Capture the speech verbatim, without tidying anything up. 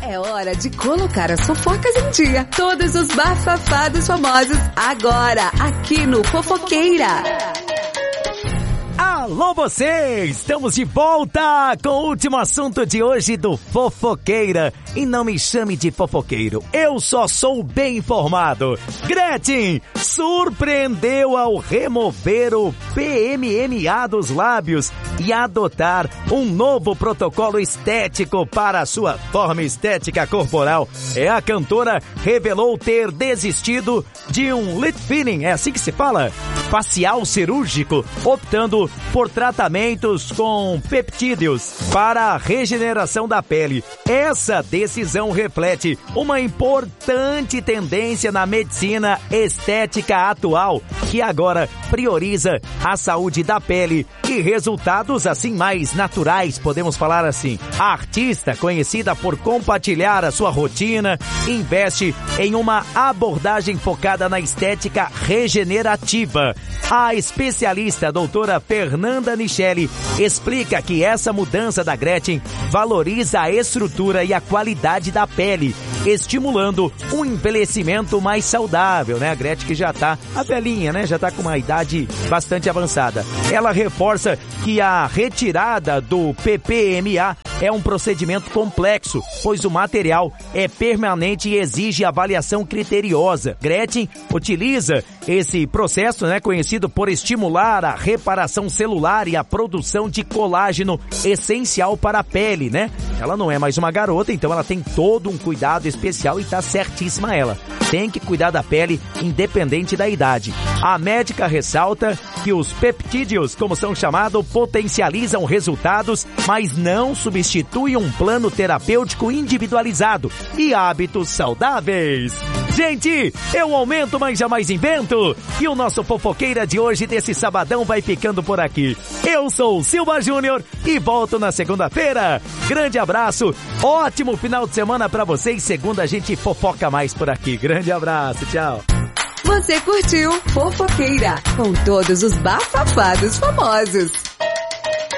É hora de colocar as fofocas em dia. Todos os bafafados famosos agora aqui no Fofoqueira. Alô você! Estamos de volta com o último assunto de hoje do Fofoqueira. E não me chame de fofoqueiro, eu só sou bem informado. Gretchen surpreendeu ao remover o P M M A dos lábios e adotar um novo protocolo estético para a sua forma estética corporal. É, a cantora revelou ter desistido de um lip filling, é assim que se fala? Facial cirúrgico, optando por tratamentos com peptídeos para a regeneração da pele. Essa decisão reflete uma importante tendência na medicina estética atual, que agora prioriza a saúde da pele e resultados assim mais naturais, podemos falar assim. A artista, conhecida por compartilhar a sua rotina, investe em uma abordagem focada na estética regenerativa. A especialista a doutora Fernanda Nichelli explica que essa mudança da Gretchen valoriza a estrutura e a qualidade da pele, estimulando um envelhecimento mais saudável, né? A Gretchen que já tá, a velhinha, né? Já tá com uma idade bastante avançada. Ela reforça que a retirada do P P M A é um procedimento complexo, pois o material é permanente e exige avaliação criteriosa. Gretchen utiliza esse processo, né, conhecido por estimular a reparação celular e a produção de colágeno essencial para a pele, né? Ela não é mais uma garota, então ela tem todo um cuidado especial e tá certíssima ela. Tem que cuidar da pele independente da idade. A médica ressalta que os peptídeos, como são chamados, potencializam resultados, mas não substituem um plano terapêutico individualizado e hábitos saudáveis. Gente, eu aumento, mas jamais invento. E o nosso Fofoqueira de hoje, desse sabadão, vai ficando por aqui. Eu sou o Silva Júnior e volto na segunda-feira. Grande abraço, ótimo final de semana pra vocês. Segunda a gente fofoca mais por aqui. Grande abraço, tchau. Você curtiu Fofoqueira com todos os bafafados famosos.